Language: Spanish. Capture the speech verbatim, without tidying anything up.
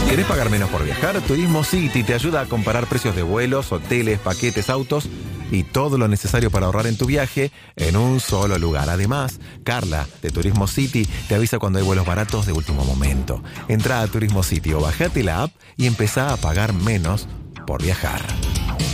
¿Querés pagar menos por viajar? Turismo City te ayuda a comparar precios de vuelos, hoteles, paquetes, autos y todo lo necesario para ahorrar en tu viaje en un solo lugar. Además, Carla, de Turismo City, te avisa cuando hay vuelos baratos de último momento. Entrá a Turismo City o bajate la app y empezá a pagar menos por viajar.